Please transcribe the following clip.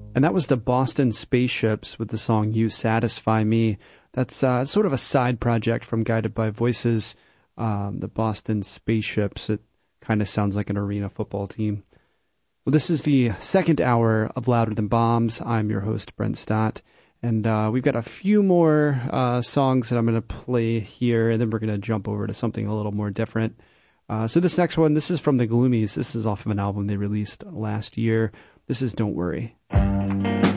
And that was the Boston Spaceships with the song You Satisfy Me. That's sort of a side project from Guided by Voices, the Boston Spaceships. It kind of sounds like an arena football team. Well, this is the second hour of Louder Than Bombs. I'm your host, Brent Stott. And we've got a few more songs that I'm going to play here, and then we're going to jump over to something a little more different. So this next one, this is from the Gloomies. This is off of an album they released last year. This is Don't Worry.